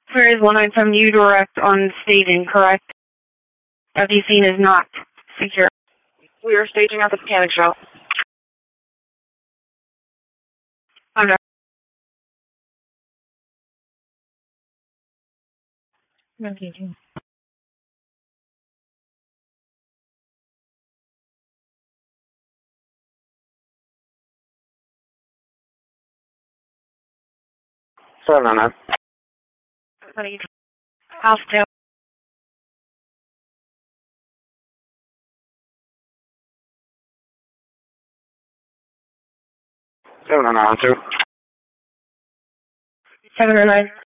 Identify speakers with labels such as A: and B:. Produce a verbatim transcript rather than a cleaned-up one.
A: There is line from you direct on staging, correct? F D scene is not secure.
B: We are staging at the mechanic shop.
A: Okay. Okay.
B: seven oh nine.
A: House two.
B: seven oh nine two.
A: seven oh nine.